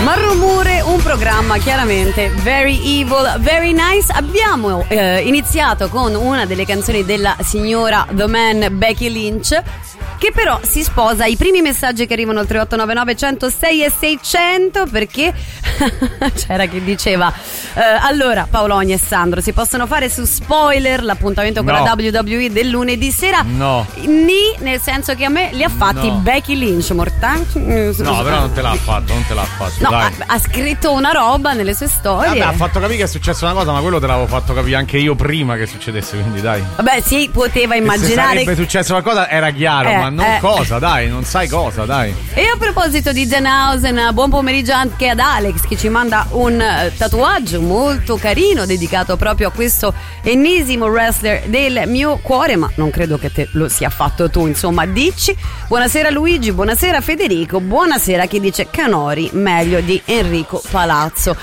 Marrumure, un programma chiaramente very evil, very nice. Abbiamo iniziato con una delle canzoni della signora The Man Becky Lynch, che però si sposa. I primi messaggi che arrivano al 3899 106 e 600, perché c'era chi diceva allora Paoloni e Sandro si possono fare su Spoiler l'appuntamento con la WWE del lunedì sera? No, nel senso che a me li ha fatti Becky Lynch, mortacci. No, però non te l'ha fatto. No, dai. ha scritto una roba nelle sue storie. Vabbè, ha fatto capire che è successa una cosa, ma quello te l'avevo fatto capire anche io prima che succedesse, quindi dai. Vabbè, sì, poteva immaginare. Se sarebbe successo qualcosa era chiaro, ma non cosa, dai, non sai cosa, dai. E a proposito di Danhausen, buon pomeriggio anche ad Alex che ci manda un tatuaggio molto carino dedicato proprio a questo ennesimo wrestler del mio cuore, ma non credo che te lo sia fatto tu, insomma, dici. Buonasera Luigi, buonasera Federico, buonasera chi dice Canori meglio di Enrico Palazzo.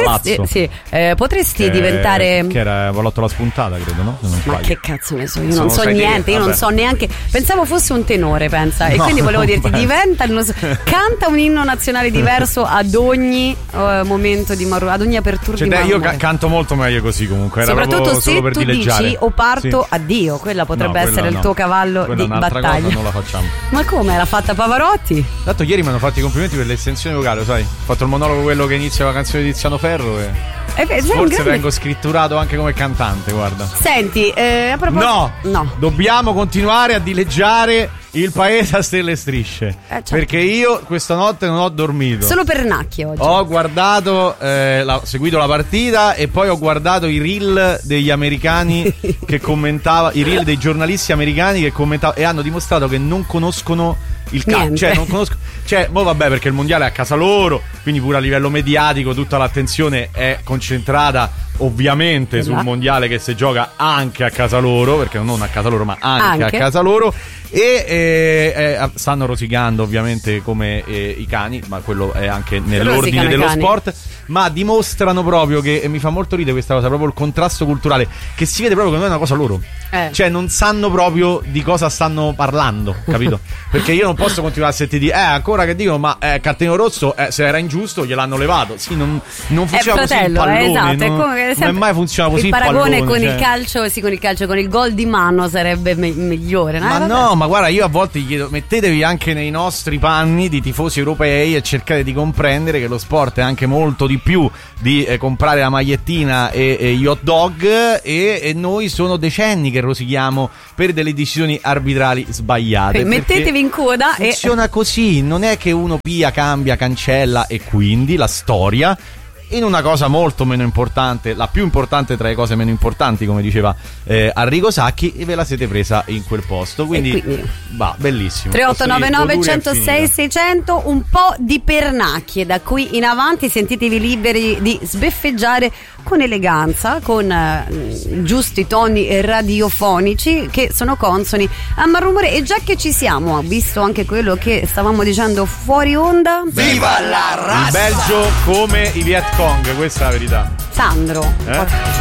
Potresti diventare che era Volotto la spuntata, credo, no? Ma che cazzo ne so, io non so niente, io non so neanche, pensavo fosse un tenore, pensa, e quindi volevo dirti diventa, canta un inno nazionale diverso ad ogni momento di Marrumure, ad ogni apertura di Marrumure. Io canto molto meglio così, comunque, era soprattutto se per tu dileggiare. Dici o parto a Dio, quella potrebbe essere il tuo cavallo quella di battaglia. Cosa non la facciamo. Ma come, l'ha fatta Pavarotti? Tanto ieri mi hanno fatto i complimenti per l'estensione vocale, sai? Ho fatto il monologo quello che inizia la canzone di Tiziano Ferro e forse vengo scritturato anche come cantante, guarda. Senti, a proposito... No. Dobbiamo continuare a dileggiare il paese a stelle e strisce, certo. Perché io questa notte non ho dormito. Solo per nacchi oggi. Ho guardato, seguito la partita e poi ho guardato i reel degli americani che commentavano, i reel dei giornalisti americani che commentavano e hanno dimostrato che non conoscono il calcio, cioè non conosco, vabbè, perché il mondiale è a casa loro, quindi pure a livello mediatico tutta l'attenzione è concentrata ovviamente sul mondiale che si gioca anche a casa loro, perché non a casa loro ma anche a casa loro, e stanno rosicando ovviamente come i cani, ma quello è anche nell'ordine dello sport, ma dimostrano proprio che, e mi fa molto ridere questa cosa, proprio il contrasto culturale, che si vede proprio che non è una cosa loro, cioè non sanno proprio di cosa stanno parlando, capito? Perché io non posso continuare a sentire ancora che dicono ma cartellino rosso, se era ingiusto gliel'hanno levato, sì, non funziona così il pallone, esatto, non è mai funzionato così il paragone pallone, con il calcio, sì, con il calcio, con il gol di mano sarebbe migliore, ma no, ma guarda, io a volte gli chiedo, mettetevi anche nei nostri panni di tifosi europei e cercate di comprendere che lo sport è anche molto di più di comprare la magliettina e gli hot dog, e noi sono decenni che rosichiamo per delle decisioni arbitrali sbagliate. Mettetevi in coda. Funziona così, non è che uno pia, cambia, cancella e quindi la storia in una cosa molto meno importante, la più importante tra le cose meno importanti, come diceva Arrigo Sacchi, e ve la siete presa in quel posto, quindi bellissimo. 3899 106 600, un po' di pernacchie da qui in avanti, sentitevi liberi di sbeffeggiare con eleganza, con giusti toni radiofonici che sono consoni a Marrumure. E già che ci siamo, visto anche quello che stavamo dicendo fuori onda, viva la razza! Il Belgio come i Viet Cong, questa è la verità. Sandro